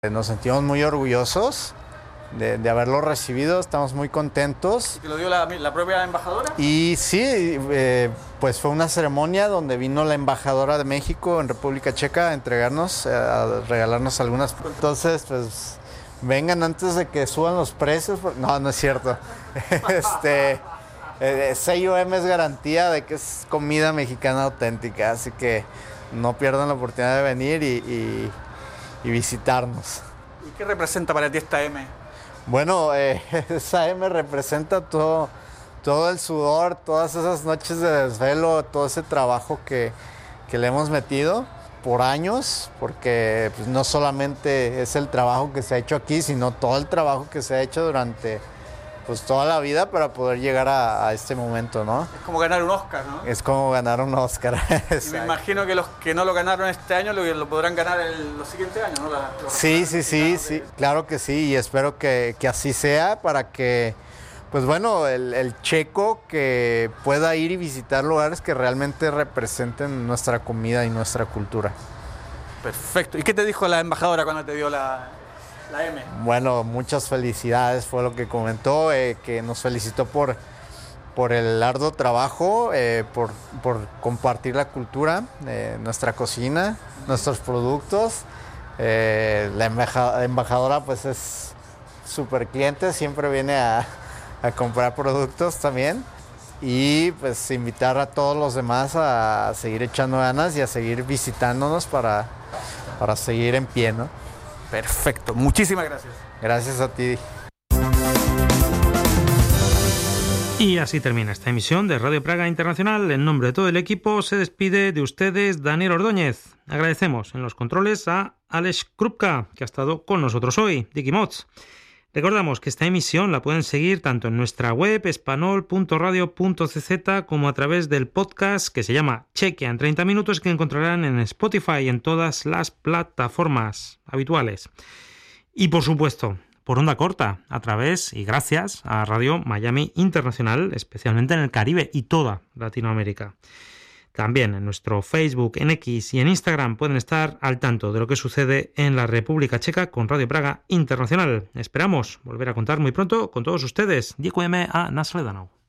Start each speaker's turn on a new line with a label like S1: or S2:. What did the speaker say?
S1: Nos sentimos muy orgullosos de haberlo recibido, estamos muy contentos.
S2: ¿Y te lo dio la propia embajadora?
S1: Y sí, pues fue una ceremonia donde vino la embajadora de México en República Checa a entregarnos, a regalarnos algunas. Entonces, pues vengan antes de que suban los precios. No, no es cierto. Sello M es garantía de que es comida mexicana auténtica, así que no pierdan la oportunidad de venir y visitarnos.
S2: ¿Y qué representa para ti esta M?
S1: Bueno, esa M representa todo el sudor, todas esas noches de desvelo, todo ese trabajo que le hemos metido por años, porque pues, no solamente es el trabajo que se ha hecho aquí, sino todo el trabajo que se ha hecho durante pues, toda la vida para poder llegar a este momento, ¿no?
S2: Es como ganar un Oscar, ¿no?
S1: Es como ganar un Oscar.
S2: Y me imagino que los que no lo ganaron este año lo podrán ganar en los siguientes años, ¿no?
S1: Sí, claro que sí, y espero que así sea para que, pues bueno, el checo que pueda ir y visitar lugares que realmente representen nuestra comida y nuestra cultura.
S2: Perfecto. ¿Y qué te dijo la embajadora cuando te dio la M?
S1: Bueno, muchas felicidades, fue lo que comentó, que nos felicitó por el arduo trabajo, por compartir la cultura, nuestra cocina, nuestros productos. La embajadora pues es súper cliente, siempre viene a comprar productos también. Y pues invitar a todos los demás a seguir echando ganas y a seguir visitándonos para seguir en pie, ¿no?
S2: Perfecto, muchísimas gracias.
S1: Gracias a ti.
S3: Y así termina esta emisión de Radio Praga Internacional. En nombre de todo el equipo se despide de ustedes Daniel Ordóñez. Agradecemos en los controles a Alex Krupka, que ha estado con nosotros hoy, Dicky Mots. Recordamos que esta emisión la pueden seguir tanto en nuestra web espanol.radio.cz como a través del podcast que se llama Chequea en 30 minutos, que encontrarán en Spotify y en todas las plataformas habituales. Y por supuesto, por onda corta, a través y gracias a Radio Miami Internacional, especialmente en el Caribe y toda Latinoamérica. También en nuestro Facebook, en X y en Instagram pueden estar al tanto de lo que sucede en la República Checa con Radio Praga Internacional. Esperamos volver a contar muy pronto con todos ustedes. Děkujeme a nashledanou.